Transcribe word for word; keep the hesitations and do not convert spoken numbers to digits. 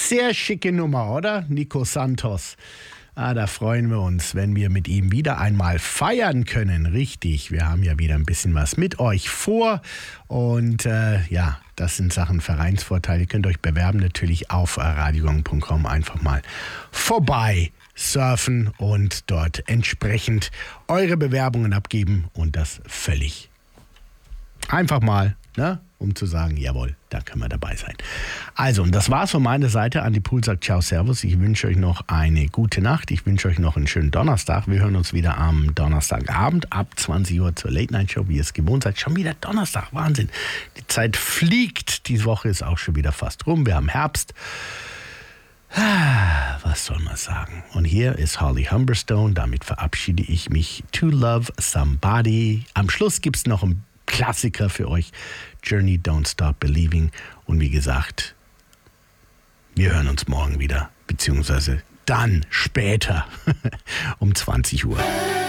Sehr schicke Nummer, oder? Nico Santos. Ah, da freuen wir uns, wenn wir mit ihm wieder einmal feiern können. Richtig, wir haben ja wieder ein bisschen was mit euch vor. Und äh, ja, das sind Sachen Vereinsvorteile. Ihr könnt euch bewerben natürlich auf radiogong punkt com. Einfach mal vorbei surfen und dort entsprechend eure Bewerbungen abgeben. Und das völlig einfach mal, ne? Um zu sagen, jawohl, da können wir dabei sein. Also, und das war's von meiner Seite. Andi Pool sagt ciao, servus. Ich wünsche euch noch eine gute Nacht. Ich wünsche euch noch einen schönen Donnerstag. Wir hören uns wieder am Donnerstagabend ab zwanzig Uhr zur Late-Night-Show, wie ihr es gewohnt seid. Schon wieder Donnerstag, Wahnsinn. Die Zeit fliegt. Die Woche ist auch schon wieder fast rum. Wir haben Herbst. Was soll man sagen? Und hier ist Holly Humberstone. Damit verabschiede ich mich. To Love Somebody. Am Schluss gibt es noch ein Klassiker für euch, Journey, Don't Stop Believing. Und wie gesagt, wir hören uns morgen wieder, beziehungsweise dann später um zwanzig Uhr.